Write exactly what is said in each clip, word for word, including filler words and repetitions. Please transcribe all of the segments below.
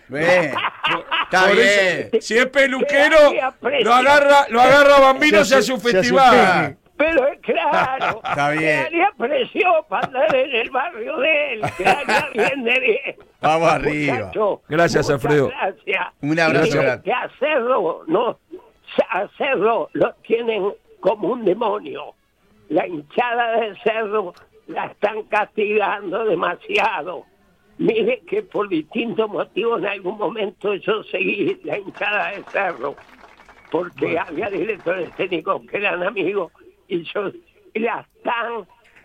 Bien. Está Por bien. eso, si es peluquero, Qué lo agarra, lo agarra Bambino, se hace un se hace un festival. picnic. Pero es claro, Está bien. quedaría presión para andar en el barrio de él, quedaría bien de bien. Vamos arriba. Muchacho, Gracias, muchas Alfredo. Gracias. Un abrazo Y grande. que hacerlo, no, hacerlo lo tienen como un demonio. La hinchada de Cerro la están castigando demasiado. Mire que por distintos motivos en algún momento yo seguí la hinchada de Cerro, porque Bueno. había directores técnicos que eran amigos y yo y la están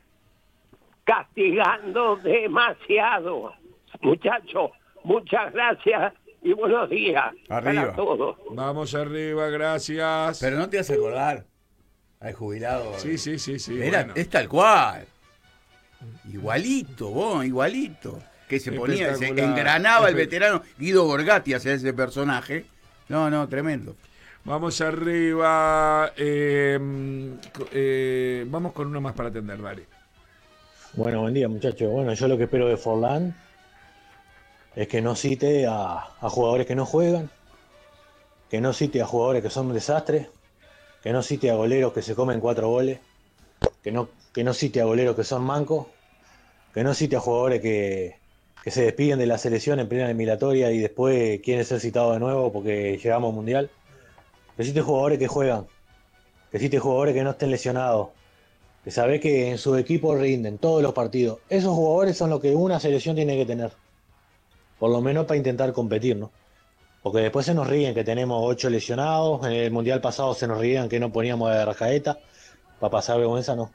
castigando demasiado. Muchachos, muchas gracias y buenos días Arriba. para todos. Vamos arriba, gracias. Pero no te hace acordar al jubilado. Sí, sí, sí, sí. Era, bueno. Es tal cual. Igualito, vos, igualito. Que se ponía, se Espectacular. engranaba el Espe- veterano Guido Borgatti hacia ese personaje. No, no, tremendo. Vamos arriba. eh, eh, vamos con uno más para atender, dale. Bueno, buen día, muchachos. Bueno, yo lo que espero de Forlán es que no cite a, a jugadores que no juegan, que no cite a jugadores que son un desastre, que no cite a goleros que se comen cuatro goles, que no, que no cite a goleros que son mancos, que no cite a jugadores que, que se despiden de la selección en plena eliminatoria y después quieren ser citados de nuevo porque llegamos al Mundial. Que cite jugadores que juegan, que cite jugadores que no estén lesionados, que sabe que en su equipo rinden todos los partidos. Esos jugadores son lo que una selección tiene que tener, por lo menos para intentar competir, ¿no? Porque después se nos ríen que tenemos ocho lesionados, en el Mundial pasado se nos rían que no poníamos a Arrascaeta, para pasar vergüenza no.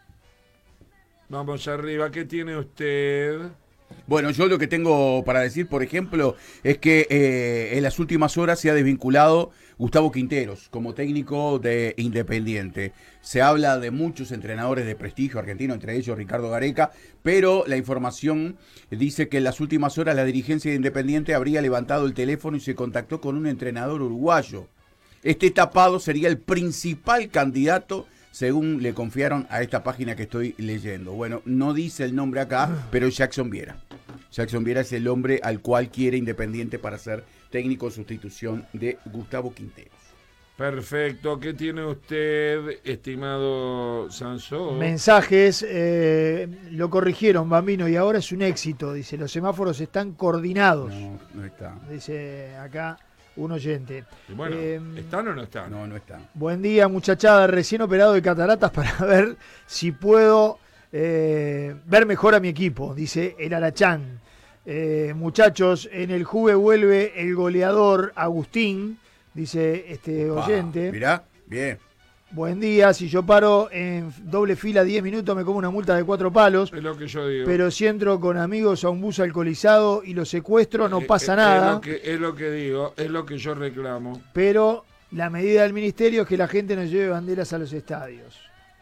Vamos arriba, ¿qué tiene usted? Bueno, yo lo que tengo para decir, por ejemplo, es que eh, en las últimas horas se ha desvinculado Gustavo Quinteros como técnico de Independiente. Se habla de muchos entrenadores de prestigio argentino, entre ellos Ricardo Gareca, pero la información dice que en las últimas horas la dirigencia de Independiente habría levantado el teléfono y se contactó con un entrenador uruguayo. Este tapado sería el principal candidato, según le confiaron a esta página que estoy leyendo. Bueno, no dice el nombre acá, pero es Jackson Viera. Jackson Viera es el hombre al cual quiere Independiente para ser técnico en sustitución de Gustavo Quinteros. Perfecto, ¿qué tiene usted, estimado Sansón? Mensajes, eh, lo corrigieron, Bambino, y ahora es un éxito. Dice, los semáforos están coordinados. No, no está. Dice acá un oyente. Y bueno, Eh, ¿están o no están? No, no está. Buen día, muchachada. Recién operado de cataratas para ver si puedo eh, ver mejor a mi equipo, dice el Arachán. Eh, muchachos, en el Juve vuelve el goleador Agustín, dice este Opa, oyente. mirá, bien. Buen día, si yo paro en doble fila diez minutos me como una multa de cuatro palos, Es lo que yo digo. pero si entro con amigos a un bus alcoholizado y lo secuestro no Eh, pasa eh, nada. Es lo, que, es lo que digo, es lo que yo reclamo. Pero la medida del ministerio es que la gente no lleve banderas a los estadios.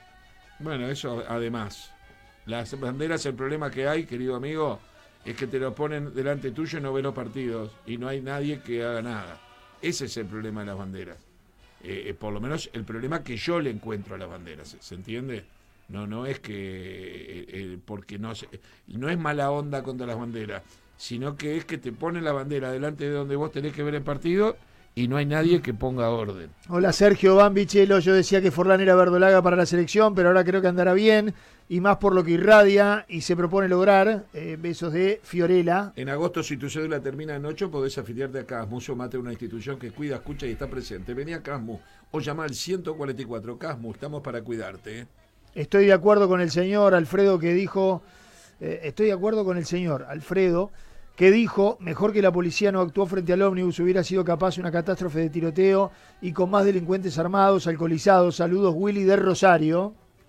Bueno, eso además. Las banderas, el problema que hay, querido amigo, es que te lo ponen delante tuyo y no ves los partidos. Y no hay nadie que haga nada. Ese es el problema de las banderas. Eh, eh, por lo menos el problema que yo le encuentro a las banderas. ¿Se entiende? No, no es que... Eh, eh, porque no, se- no es mala onda contra las banderas, sino que es que te ponen la bandera delante de donde vos tenés que ver el partido y no hay nadie que ponga orden. Hola Sergio Bambichelo, yo decía que Forlán era verdolaga para la selección, pero ahora creo que andará bien, y más por lo que irradia y se propone lograr. Eh, besos de Fiorella. En agosto, si tu cédula termina en ocho, podés afiliarte a Casmu. Sumate a una institución que cuida, escucha y está presente. Vení a Casmu o llama al ciento cuarenta y cuatro. Casmu, estamos para cuidarte. ¿eh? Estoy de acuerdo con el señor Alfredo que dijo, eh, estoy de acuerdo con el señor Alfredo que dijo, mejor que la policía no actuó frente al ómnibus, hubiera sido capaz una catástrofe de tiroteo y con más delincuentes armados, alcoholizados. Saludos, Willy de Rosario.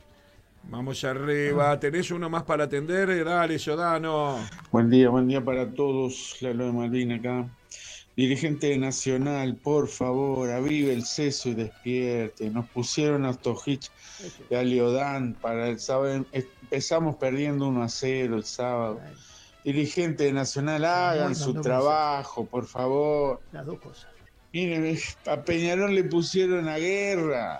Vamos arriba. ¿Tenés uno más para atender? Dale, Sodano. Buen día, buen día para todos. Lalo de Malvin acá. Dirigente nacional, por favor, avive el seso y despierte. Nos pusieron a Stojich y a Leodán para el sábado. Empezamos perdiendo uno a cero el sábado. Dirigente nacional, hagan su trabajo, por favor. Las dos cosas. Miren, a Peñarol le pusieron a Guerra.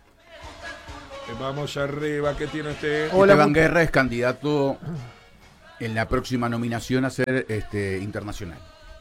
Vamos arriba. ¿Qué tiene usted? Hola, Esteban mu- Guerra es candidato en la próxima nominación a ser este, internacional.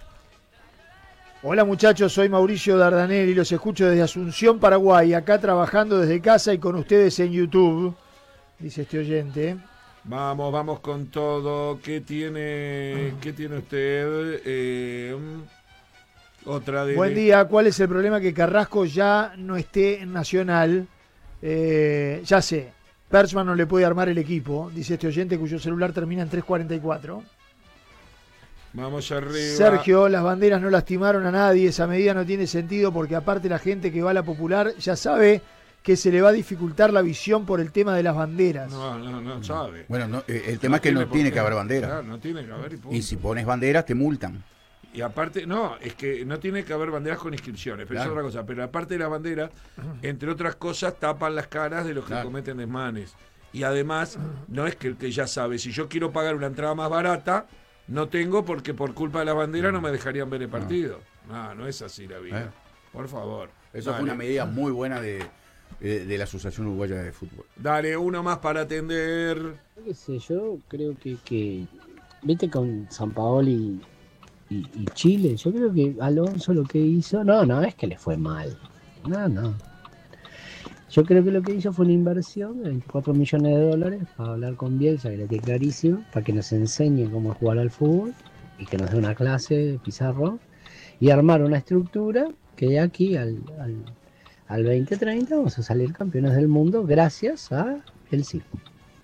Hola muchachos, soy Mauricio Dardanelli y los escucho desde Asunción, Paraguay, acá trabajando desde casa y con ustedes en YouTube, dice este oyente. Vamos, vamos con todo. ¿Qué tiene, qué tiene usted? Eh, otra de... Buen día, ¿cuál es el problema? Que Carrasco ya no esté en Nacional. Eh, ya sé, Persman no le puede armar el equipo, dice este oyente cuyo celular termina en tres cuarenta y cuatro. Vamos arriba. Sergio, las banderas no lastimaron a nadie, esa medida no tiene sentido porque aparte la gente que va a la Popular ya sabe que se le va a dificultar la visión por el tema de las banderas. No, no, no sabe. Bueno, no, eh, el tema no es que no tiene que haber banderas. Claro, no tiene que haber y punto. Y si pones banderas te multan. Y aparte, no, es que no tiene que haber banderas con inscripciones, pero claro. Es otra cosa. Pero aparte de las banderas, entre otras cosas, tapan las caras de los que claro. cometen desmanes. Y además, no es que el que ya sabe, si yo quiero pagar una entrada más barata, no tengo porque por culpa de la bandera no me dejarían ver el partido. No, no es así la vida. ¿Eh? Por favor. Eso dale. Fue una medida muy buena de, de, de la Asociación Uruguaya de Fútbol. Dale, uno más para atender. ¿Qué sé yo? Creo que, que viste con Sampaoli y, y Chile, yo creo que Alonso lo que hizo, no, no es que le fue mal. No, no. Yo creo que lo que hizo fue una inversión de veinticuatro millones de dólares para hablar con Bielsa, que le quede clarísimo, para que nos enseñe cómo jugar al fútbol y que nos dé una clase de pizarro y armar una estructura que de aquí al, al, al veinte treinta vamos a salir campeones del mundo gracias a el circo.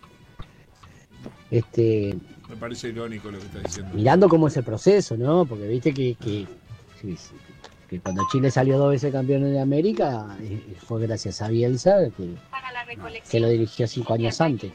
Este, Me parece irónico lo que está diciendo. Mirando cómo es el proceso, ¿no? Porque viste que... que sí, sí, que cuando Chile salió dos veces campeón de América fue gracias a Bielsa que, que lo dirigió cinco años antes.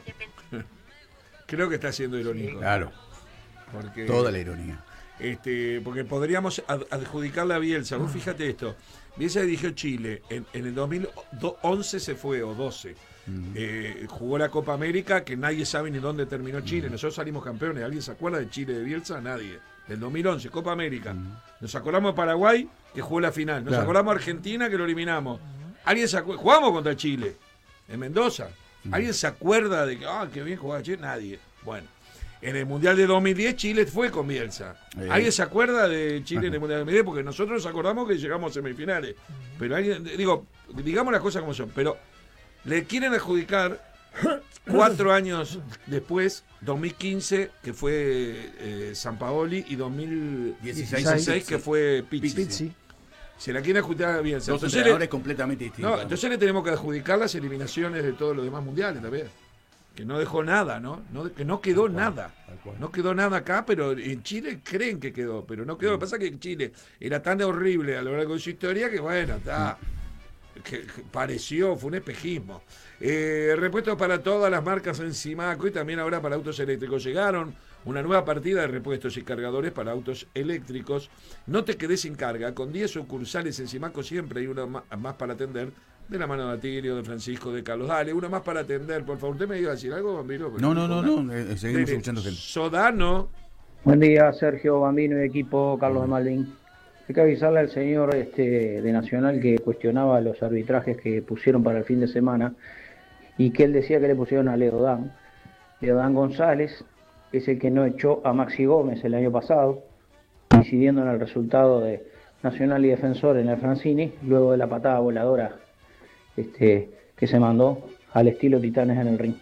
Creo que está siendo irónico. Claro. Porque, toda la ironía. Este, porque podríamos ad, adjudicarle a Bielsa. Vos fíjate esto. Bielsa dirigió Chile. En, en el dos mil once se fue, o doce. Uh-huh. Eh, jugó la Copa América, que nadie sabe ni dónde terminó Chile. Uh-huh. Nosotros salimos campeones. ¿Alguien se acuerda de Chile de Bielsa? Nadie. Del dos mil once, Copa América. Uh-huh. Nos acordamos de Paraguay, que jugó la final. Nos claro. acordamos de Argentina, que lo eliminamos. ¿Alguien se acuerda? Jugamos contra Chile, en Mendoza. Uh-huh. ¿Alguien se acuerda de que, ah, qué bien jugaba Chile? Nadie. Bueno, en el Mundial de dos mil diez, Chile fue con Bielsa. Uh-huh. ¿Alguien se acuerda de Chile uh-huh. en el Mundial de dos mil diez? Porque nosotros nos acordamos que llegamos a semifinales. Uh-huh. Pero alguien, digo, digamos las cosas como son. Pero le quieren adjudicar cuatro años después, dos mil quince, que fue eh, Sampaoli, y dos mil dieciséis, que fue Pizzi. Pizzi. Se la quieren adjudicar bien. Dos entrenadores completamente distintos. No, entonces le tenemos que adjudicar las eliminaciones de todos los demás mundiales también. Que no dejó nada, ¿no? no que no quedó nada. No quedó nada acá, pero en Chile creen que quedó, pero no quedó. Lo que pasa es que en Chile era tan horrible a lo largo de su historia que, bueno, está... Que, que pareció, fue un espejismo. Eh, repuestos para todas las marcas en Simaco y también ahora para autos eléctricos. Llegaron una nueva partida de repuestos y cargadores para autos eléctricos. No te quedes sin carga. Con diez sucursales en Simaco siempre hay uno más para atender. De la mano de Atilio, de Francisco, de Carlos. Dale, uno más para atender, por favor. ¿Usted me iba a decir algo, Bambino? No, no, no, no, eh, seguimos escuchando gente. Sodano. Buen día, Sergio, Bambino y equipo, Carlos de Malvin. Hay que avisarle al señor este, de Nacional que cuestionaba los arbitrajes que pusieron para el fin de semana y que él decía que le pusieron a Leodán. Leodán González es el que no echó a Maxi Gómez el año pasado, incidiendo en el resultado de Nacional y Defensor en el Francini, luego de la patada voladora este, que se mandó al estilo Titanes en el ring.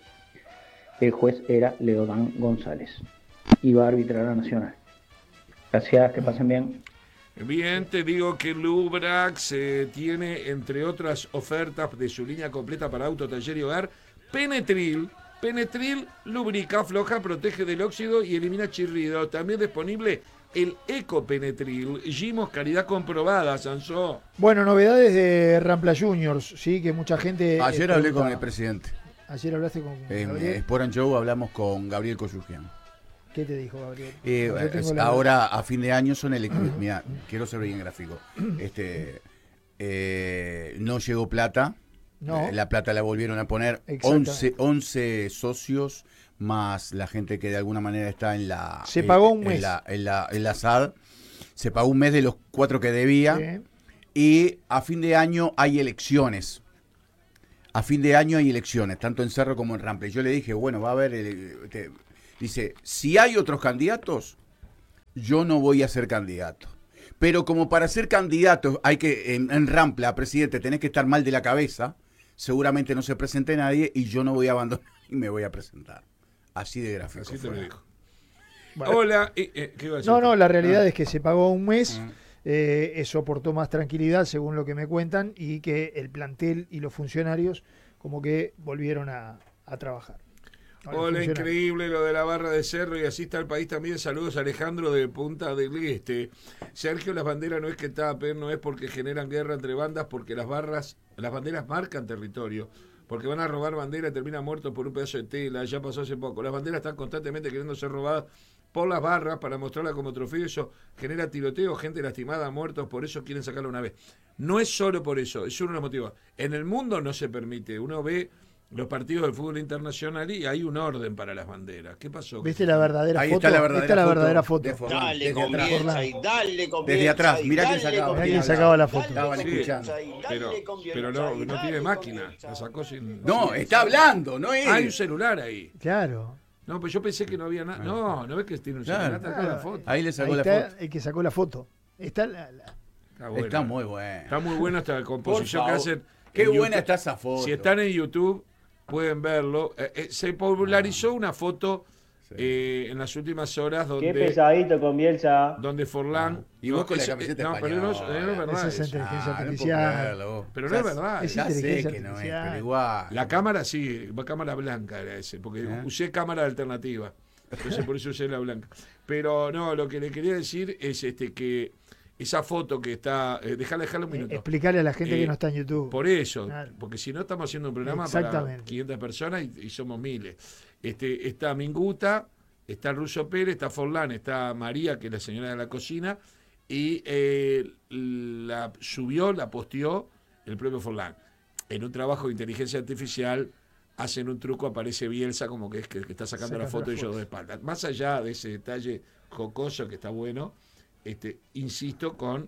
El juez era Leodán González. Iba a arbitrar a Nacional. Gracias, que pasen bien. Bien, te digo que Lubrax eh, tiene, entre otras ofertas de su línea completa para auto, taller y hogar, Penetril. Penetril lubrica, afloja, protege del óxido y elimina chirrido. También disponible el Eco Penetril. Gimos, calidad comprobada, Sansó. Bueno, novedades de Rampla Juniors, sí, que mucha gente... Ayer hablé con el presidente. Ayer hablaste con En Gabriel. Sport and Show hablamos con Gabriel Coyugian. ¿Qué te dijo, Gabriel? Eh, la... Ahora, a fin de año, son elecciones. Mira, quiero ser bien gráfico. Este, eh, no llegó plata. No. Eh, la plata la volvieron a poner. once, once socios, más la gente que de alguna manera está en la... Se pagó un en mes. La, en, la, en la S A D. Se pagó un mes de los cuatro que debía. Sí. Y a fin de año hay elecciones. A fin de año hay elecciones, tanto en Cerro como en Rampla. Yo le dije, bueno, va a haber... El, te, Dice, si hay otros candidatos, yo no voy a ser candidato. Pero como para ser candidato hay que, en, en Rampla, presidente, tenés que estar mal de la cabeza, seguramente no se presente nadie y yo no voy a abandonar y me voy a presentar. Así de gráfico. Así te lo dijo. Bueno. Hola, eh, eh, ¿qué iba a decir? No, no, la realidad Ah. es que se pagó un mes, Ah. eh, eso aportó más tranquilidad, según lo que me cuentan, y que el plantel y los funcionarios como que volvieron a, a trabajar. A los Hola, funcionarios. increíble lo de la barra de Cerro y así está el país también. Saludos a Alejandro de Punta del Este. Sergio, las banderas no es que tapen, no es porque generan guerra entre bandas, porque las barras, las banderas marcan territorio. Porque van a robar banderas y terminan muertos por un pedazo de tela. Ya pasó hace poco. Las banderas están constantemente queriendo ser robadas por las barras para mostrarla como trofeo. Eso genera tiroteo, gente lastimada, muertos. Por eso quieren sacarla una vez. No es solo por eso, es uno de los motivos. En el mundo no se permite. Uno ve los partidos del fútbol internacional y hay un orden para las banderas. ¿Qué pasó? ¿Viste la verdadera Ahí foto? está la verdadera Esta es la foto verdadera foto. de Forlán, Dale, desde atrás. comienza y dale, comienza. Desde atrás, y mirá quién dale, sacaba. Mirá quién comienza, sacaba la foto. dale, Estaban comienza escuchando. y dale, Pero, comienza pero no, y no dale, tiene máquina. comienza. La sacó sin. No, sin- está hablando, no es. Hay un celular ahí. Claro. No, pues yo pensé que no había nada. No, no ves que tiene un Claro. celular. Está acá la foto. Ahí le sacó Ahí la está foto. el que sacó la foto. Está la- la- Está, buena. Está muy bueno. Está muy buena esta composición Por que favor. hacen. Qué en buena YouTube. está esa foto. Si están en YouTube, pueden verlo. Eh, eh, se popularizó una foto Sí. eh, en las últimas horas donde, Qué pesadito con Bielsa. donde Forlán. Y vos con la eso- camiseta No, pero no, española. no es verdad. Esa es eso. inteligencia Ah, no puedo artificial. creerlo, vos. Pero no Ya es sé- verdad. Es Ya sé inteligencia que no es, artificial. pero igual. La cámara sí, va cámara blanca era ese, porque ¿Eh? usé cámara alternativa. Entonces por eso usé la blanca. Pero no, lo que le quería decir es este que esa foto que está. Eh, dejala, dejala un Eh, minuto. explicarle a la gente Eh, que no está en YouTube. Por eso, Claro. porque si no estamos haciendo un programa para Exactamente. quinientas personas y, y somos miles. Este, está Minguta, está el Ruso Pérez, está Forlán, está María, que es la señora de la cocina, y eh, la subió, la posteó el propio Forlán. En un trabajo de inteligencia artificial hacen un truco, aparece Bielsa como que es que, que está sacando la Sacando foto la y yo foto. de espalda. Más allá de ese detalle jocoso que está bueno, este, insisto con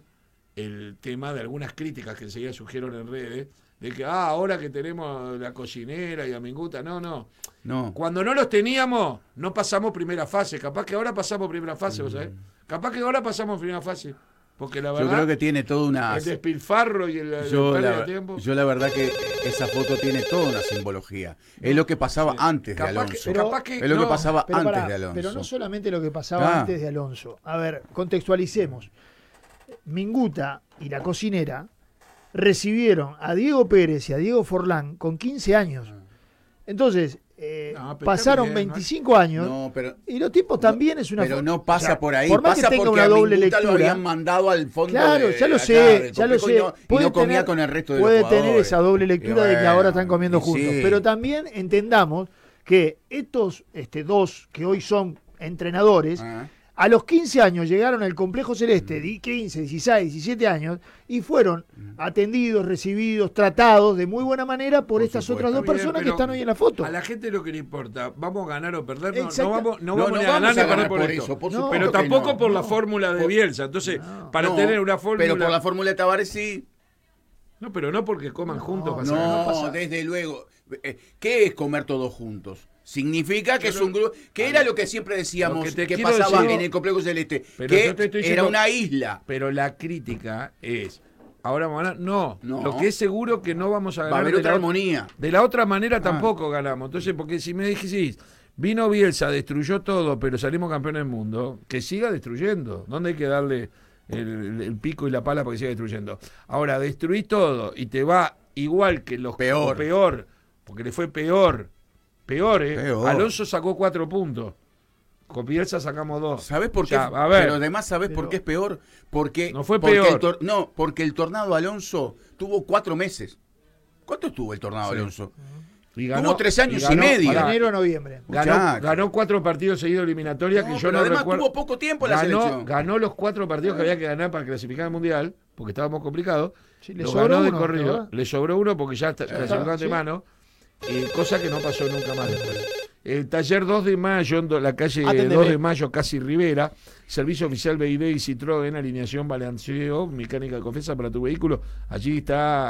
el tema de algunas críticas que enseguida surgieron en redes, de que ah, ahora que tenemos la cocinera y a Minguta, no, no. No. Cuando no los teníamos, no pasamos primera fase. Capaz que ahora pasamos primera fase, ¿vos sabés? Capaz que ahora pasamos primera fase. Porque la Yo verdad, creo que tiene toda una. el despilfarro y el, el Yo pérdida la, de tiempo. yo la verdad que esa foto tiene toda una simbología. Es lo que pasaba Sí. antes de Capaz que- Alonso. Pero- capaz que es lo que no, pasaba Pero, antes pará, de Alonso. pero no solamente lo que pasaba Ah. antes de Alonso. A ver, contextualicemos. Minguta y la cocinera recibieron a Diego Pérez y a Diego Forlán con quince años. Entonces, eh, No, pero pasaron está bien, ¿no? veinticinco años No, pero, y los tipos también es una pero fo- no pasa o sea, por ahí. Por más pasa que tenga porque una a doble Minguta lo lectura. habían mandado al fondo. Claro, de ya lo acá, sé, del ya lo complejo, sé. Y no, y Puede no comía tener- con el resto de Puede los tener jugadores. esa doble lectura Y de que bueno, ahora están comiendo y juntos. sí. Pero también entendamos que estos este, dos que hoy son entrenadores, Ah. a los quince años llegaron al Complejo Celeste, di quince, dieciséis, diecisiete años, y fueron atendidos, recibidos, tratados de muy buena manera por, Por estas supuesto. otras dos Está bien, personas que pero están hoy en la foto. A la gente lo que le importa, vamos a ganar o perder, no, no Exacto. vamos, no No, vamos no ni a ganar vamos ni a a perder ganar por, por esto. eso, por No. supuesto Pero que tampoco no. por la No. fórmula de Por- Bielsa. Entonces, No. para No, tener una fórmula. Pero por la fórmula de Tavares sí. No, pero no porque coman juntos. No, pasa nada. No, no pasa. desde luego. Eh, ¿Qué es comer todos juntos? Significa que Yo es no- un grupo. Que era lo que siempre decíamos Lo que te que, quiero pasaba decir- en el complejo celeste. Pero que yo te estoy era diciendo- una isla. Pero la crítica es. Ahora vamos a ganar. No, No. lo que es seguro que no vamos a ganar. Va a haber de otra la- armonía. De la otra manera Ah. tampoco ganamos. Entonces, porque si me dijiste, vino Bielsa, destruyó todo, pero salimos campeones del mundo, que siga destruyendo. ¿Dónde hay que darle el, el- el pico y la pala para que siga destruyendo? Ahora, destruís todo y te va igual que los Peor. o peor, porque le fue peor. Peor, ¿eh? Peor. Alonso sacó cuatro puntos. Con Bielsa sacamos dos. ¿Sabés por O qué? sea, a ver. Pero además, ¿sabés por Pero- qué es peor? Porque. No fue porque peor. el tor- no, porque el tornado Alonso tuvo cuatro meses. ¿Cuánto estuvo el tornado Sí. Alonso? Y Tuvo tres años y ganó- medio. De pará, enero a noviembre. Ganó, Muchacho. ganó cuatro partidos seguidos de eliminatoria No, que yo pero no además recuerdo. tuvo poco tiempo la ganó, selección. ganó los cuatro partidos que había que ganar para clasificar al Mundial, porque estábamos complicados. Sí, le Lo sobró ganó de uno, corrido. ¿verdad? Le sobró uno porque ya está- clasificó de sí. antemano, eh, cosa que no pasó nunca más después. El taller dos de mayo, en do- la calle Atendeme. dos de mayo, casi Rivera. Servicio oficial B I D y Citroën, alineación, balanceo, mecánica de confianza para tu vehículo. Allí está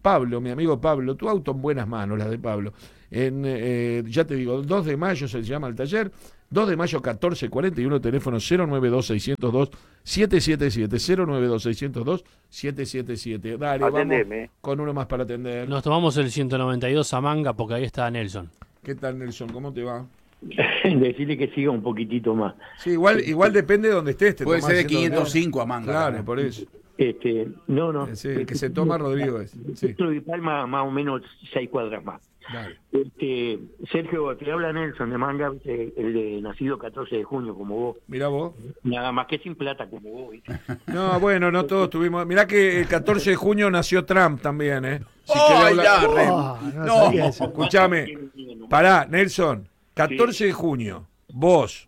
Pablo, mi amigo Pablo, tu auto en buenas manos, las de Pablo. En, eh, ya te digo, dos de mayo se llama el taller, dos de mayo catorce cuarenta y uno, teléfono cero nueve dos seis cero dos siete siete siete, cero nueve dos seis cero dos siete siete siete. Dale, Atendeme. vamos con uno más para atender. Nos tomamos el ciento noventa y dos a manga porque ahí está Nelson. ¿Qué tal, Nelson? ¿Cómo te va? Decirle que siga un poquitito más. Sí, igual, igual depende de donde estés. Te Puede tomás ser de ciento quinientos cinco a manga. Claro, también. por eso. Este, no, no. Sí, el que se toma Rodrigo es. Sí. Centro de Palma, más o menos seis cuadras más. Dale. Este, Sergio, te habla Nelson de Manga, ¿viste? El de nacido catorce de junio, como vos. Mirá vos. Nada más que sin plata, como vos. ¿viste? No, bueno, no todos tuvimos. Mirá que el catorce de junio nació Trump también, ¿eh? Si ¡Oh, querés hablar- ya, re- Oh, no, No. sabía eso. Escuchame. Pará, Nelson. catorce de junio. Vos,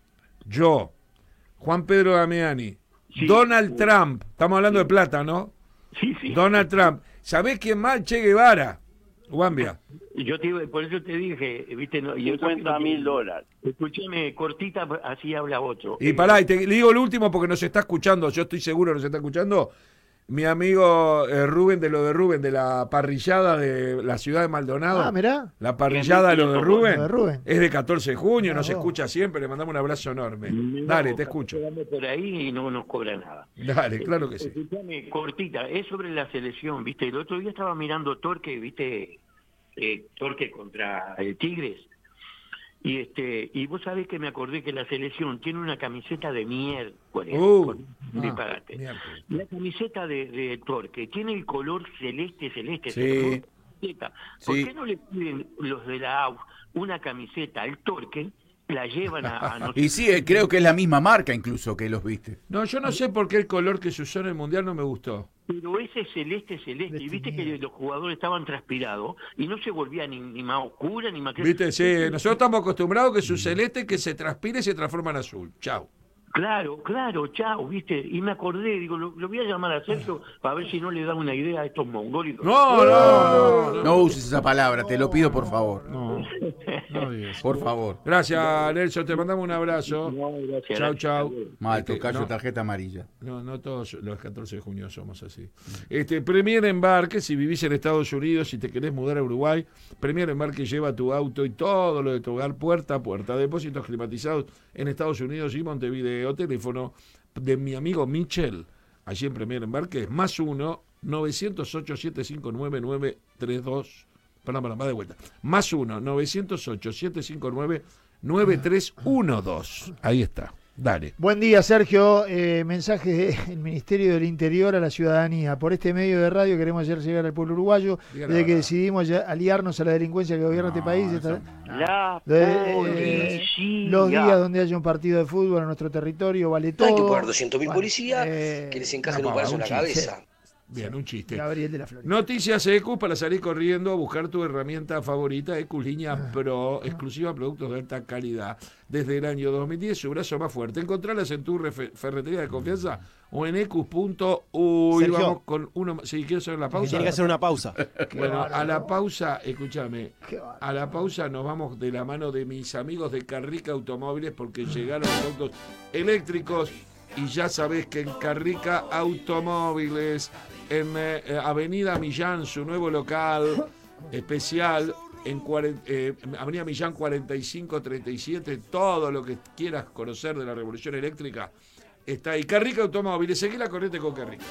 yo, Juan Pedro Damiani, Sí. Donald Trump. Estamos hablando de plata, ¿no? Sí, sí. Donald Trump. ¿Sabés quién más? Che Guevara. Guambia. Yo te, por eso te dije, ¿viste? No, y yo cincuenta mil dólares. Escúchame, cortita, así habla otro. Y pará, y te le digo lo último porque nos está escuchando, yo estoy seguro que nos está escuchando, mi amigo eh, Rubén, de lo de Rubén, de la parrillada de la ciudad de Maldonado. Ah, mirá. La parrillada de lo de Rubén, Lo de Rubén. es de catorce de junio, nos Ah, vos. escucha siempre, le mandamos un abrazo enorme. No, Dale, te escucho. vamos por ahí y no nos cobra nada. Dale, claro que sí. Escuchame, cortita, es sobre la selección, ¿viste? El otro día estaba mirando Torque, ¿viste? Eh, Torque contra el Tigres. Y este y vos sabés que me acordé que la selección tiene una camiseta de miércoles. Uh, con un ah, disparate. miércoles. La camiseta de, de Torque tiene el color celeste, celeste. Sí. hermosa camiseta. ¿Por Sí. qué no le piden los de la A U F una camiseta al Torque? La llevan a... a no sé- Y sí, eh, creo que es la misma marca incluso que los viste. No, yo no sé por qué el color que se usó en el Mundial no me gustó. Pero ese celeste, celeste, y viste que los jugadores estaban transpirados y no se volvía ni, ni más oscura ni más... Viste, sí, nosotros estamos acostumbrados que su celeste que se transpire y se transforma en azul. Chau. Claro, claro, chao, viste, y me acordé, digo, lo, lo voy a llamar a Sergio para ver si no le da una idea a estos mongólicos. No, no, no, no. No uses esa palabra, te lo pido por favor. No, no digas. Por favor. Gracias, Nelson, te mandamos un abrazo. No, gracias, Chau, gracias. chau. Mal, Este, tocayo, no. tarjeta amarilla. No, no todos los catorce de junio somos así. Este, Premier Embarque, si vivís en Estados Unidos y te querés mudar a Uruguay, Premier Embarque lleva tu auto y todo lo de tu hogar puerta a puerta. Depósitos climatizados en Estados Unidos y Montevideo. Teléfono de mi amigo Michel, allí en Premier Embarque, es más uno, novecientos ocho, setecientos cincuenta y nueve, nueve tres dos. Perdón, perdón, va de vuelta. Más uno, novecientos ocho, setecientos cincuenta y nueve, nueve tres uno dos. Ahí está. Dale. Buen día, Sergio. Eh, mensaje del Ministerio del Interior a la ciudadanía. Por este medio de radio queremos hacer llegar al pueblo uruguayo, Diga la desde que verdad. decidimos ya aliarnos a la delincuencia que gobierna No, este país. eso esta- La de- policía. los días donde haya un partido de fútbol en nuestro territorio, vale todo. No hay que poner doscientos mil Bueno, policías eh, que les encajen no, un balazo en un la chiste. cabeza. Bien, un chiste. Gabriel de la Florida. Noticias E Q para salir corriendo a buscar tu herramienta favorita. E Q Línea Pro, exclusiva a productos de alta calidad. Desde el año dos mil diez, su brazo más fuerte. Encontralas en tu refe- ferretería de confianza o en ecus punto uy. Sergio. Vamos con uno más. Si quieres hacer la pausa. Tiene que hacer una pausa. Bueno, a la pausa, escúchame, Qué bárbaro. a la pausa nos vamos de la mano de mis amigos de Carrica Automóviles porque llegaron los autos eléctricos y ya sabés que en Carrica Automóviles, en eh, Avenida Millán, su nuevo local especial, en cuaren- eh, Avenida Millán cuarenta y cinco treinta y siete, todo lo que quieras conocer de la revolución eléctrica está ahí. Carrica Automóviles, seguí la corriente con Carrica.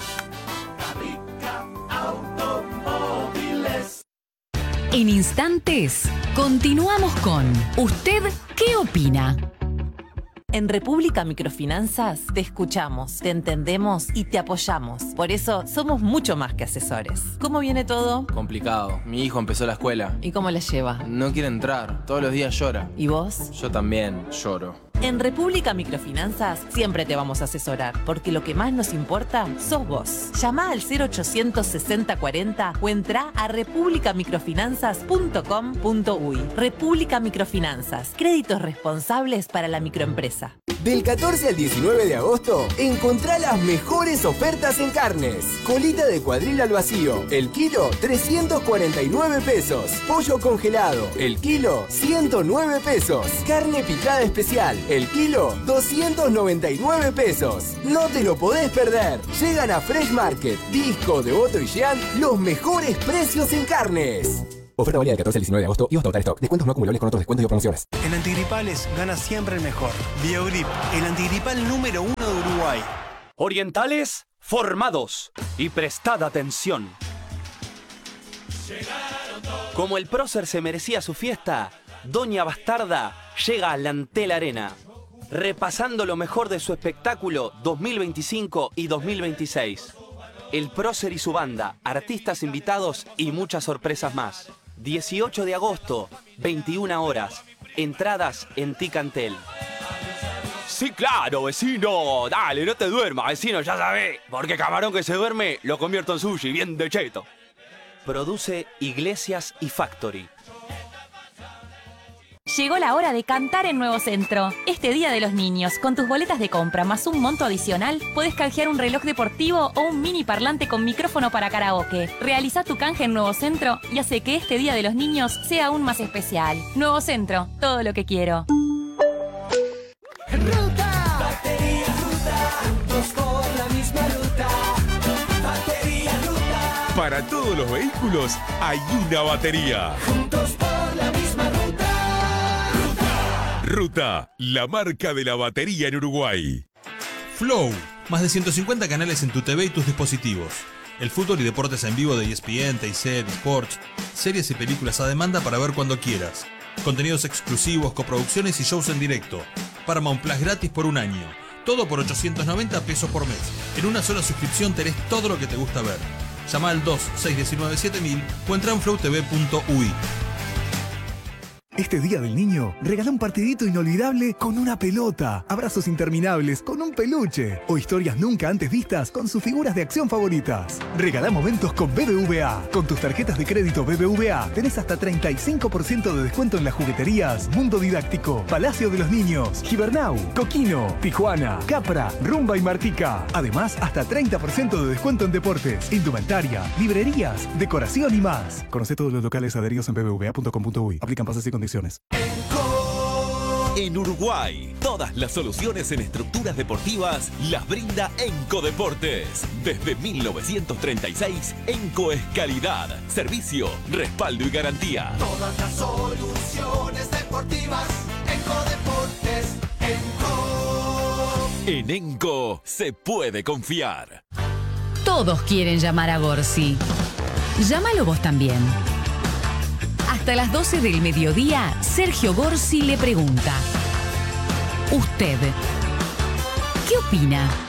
En instantes, continuamos con ¿Usted qué opina? En República Microfinanzas te escuchamos, te entendemos y te apoyamos. Por eso somos mucho más que asesores. ¿Cómo viene todo? Complicado. Mi hijo empezó la escuela. ¿Y cómo la lleva? No quiere entrar. Todos los días llora. ¿Y vos? Yo también lloro. En República Microfinanzas siempre te vamos a asesorar, porque lo que más nos importa sos vos. Llama al cero ochocientos sesenta cuarenta o entra a república microfinanzas punto com punto uy. República Microfinanzas, créditos responsables para la microempresa. Del catorce al diecinueve de agosto, encontrá las mejores ofertas en carnes. Colita de cuadril al vacío, el kilo trescientos cuarenta y nueve pesos. Pollo congelado, el kilo ciento nueve pesos. Carne picada especial, el kilo doscientos noventa y nueve pesos. No te lo podés perder. Llegan a Fresh Market, Disco, Devoto y Jean los mejores precios en carnes. Oferta válida del catorce al diecinueve de agosto y hasta agotar stock. Descuentos no acumulables con otros descuentos y promociones. En antigripales gana siempre el mejor. Biogrip, el antigripal número uno de Uruguay. Orientales formados y prestad atención. Como el prócer se merecía su fiesta, Doña Bastarda llega a la Antel Arena, repasando lo mejor de su espectáculo dos mil veinticinco y dos mil veintiséis. El prócer y su banda, artistas invitados y muchas sorpresas más. dieciocho de agosto, veintiuna horas. Entradas en Ticantel. Sí, claro, vecino. Dale, no te duermas, vecino, ya sabés. Porque camarón que se duerme, lo convierto en sushi, bien de cheto. Produce Iglesias y Factory. Llegó la hora de cantar en Nuevo Centro. Este Día de los Niños, con tus boletas de compra más un monto adicional, puedes canjear un reloj deportivo o un mini parlante con micrófono para karaoke. Realiza tu canje en Nuevo Centro y hace que este Día de los Niños sea aún más especial. Nuevo Centro, todo lo que quiero. Ruta, batería Ruta, juntos por la misma ruta. Batería Ruta. Para todos los vehículos hay una batería. Juntos por la misma ruta. Ruta, la marca de la batería en Uruguay. Flow, más de ciento cincuenta canales en tu T V y tus dispositivos. El fútbol y deportes en vivo de E S P N, T I C, Sports, series y películas a demanda para ver cuando quieras. Contenidos exclusivos, coproducciones y shows en directo. Paramount Plus gratis por un año. Todo por ochocientos noventa pesos por mes. En una sola suscripción tenés todo lo que te gusta ver. Llama al dos seis uno nueve siete mil o entra en flow t v punto u i. Este Día del Niño, regala un partidito inolvidable con una pelota, abrazos interminables con un peluche o historias nunca antes vistas con sus figuras de acción favoritas. Regala momentos con B B V A. Con tus tarjetas de crédito B B V A tenés hasta treinta y cinco por ciento de descuento en las jugueterías Mundo Didáctico, Palacio de los Niños, Gibernau, Coquino, Tijuana, Capra, Rumba y Martica. Además, hasta treinta por ciento de descuento en deportes, indumentaria, librerías, decoración y más. Conoce todos los locales adheridos en b b v a punto com punto u i. Aplican pases y condiciones. En Uruguay, todas las soluciones en estructuras deportivas las brinda Enco Deportes. Desde mil novecientos treinta y seis, Enco es calidad, servicio, respaldo y garantía. Todas las soluciones deportivas, Enco Deportes, Enco. En Enco se puede confiar. Todos quieren llamar a Gorsi. Llámalo vos también. Hasta las doce del mediodía, Sergio Gorsi le pregunta: ¿usted qué opina?